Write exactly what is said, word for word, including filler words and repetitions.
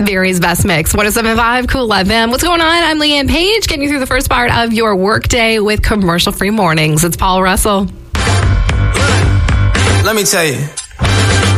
Barry's Best Mix. one oh seven point five Cool F M. What's going on? I'm Leanne Page, getting you through the first part of your workday with commercial-free mornings. It's Paul Russell. Let me tell you.